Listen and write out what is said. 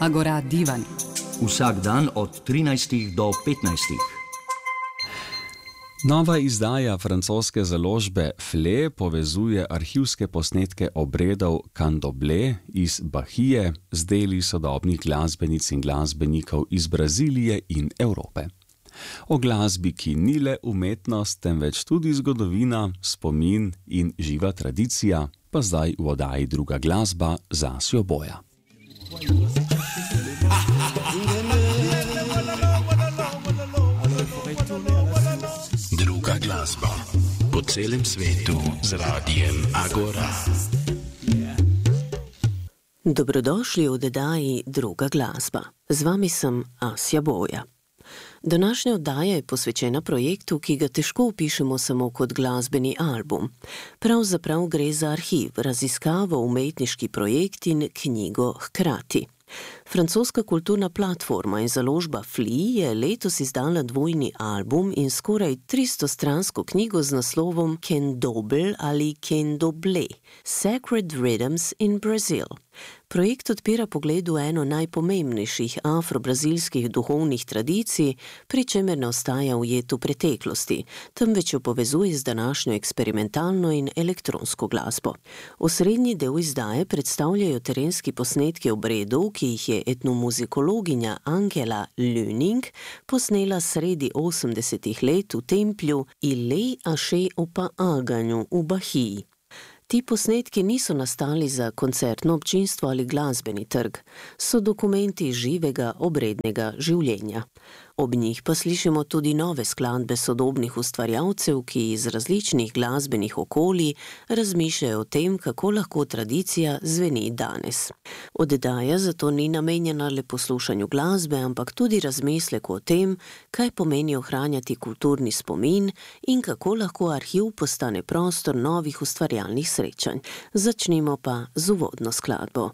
Agora Divan. Vsak dan od 13 do 15. Nova izdaja francoske založbe Flé povezuje arhivske posnetke obredov Candomblé iz Bahije z deli sodobnih glasbenic in glasbenikov iz Brazilije in Evrope. O glasbi, ki ni le umetnost, temveč tudi zgodovina, spomin in živa tradicija, pa zdaj v oddaji Druga glasba z Asjo Boja. Druga glasba po celem svetu z radijem Agora. Dobrodošli v oddaji Druga glasba. Z vami sem Asja Boja. Današnja oddaja je posvečena projektu, ki ga težko opišemo samo kot glasbeni album. Pravzaprav gre za arhiv, raziskavo, umetniški projekt in knjigo hkrati. Francoska kulturna platforma in založba Flé je letos izdala dvojni album in skoraj 300-stransko knjigo z naslovom Candomblé ali Candomblé – Sacred Rhythms in Brazil. Projekt odpira pogled v eno najpomembnejših afro-brazilskih duhovnih tradicij, pri čemer ne ostaja ujet v preteklosti, temveč jo povezuje z današnjo eksperimentalno in elektronsko glasbo. Osrednji del izdaje predstavljajo terenski posnetki obredov, ki jih je etnomuzikologinja Angela Lüning posnela sredi 80-ih let v templju Ilé Aše Opa Aganju v Bahiji. Ti posnetki niso nastali za koncertno občinstvo ali glasbeni trg, so dokumenti živega obrednega življenja. Ob njih pa slišimo tudi nove skladbe sodobnih ustvarjalcev, ki iz različnih glasbenih okolij razmišljajo o tem, kako lahko tradicija zveni danes. Oddaja zato ni namenjena le poslušanju glasbe, ampak tudi razmisleku o tem, kaj pomeni ohranjati kulturni spomin in kako lahko arhiv postane prostor novih ustvarjalnih srečanj. Začnimo pa z uvodno skladbo.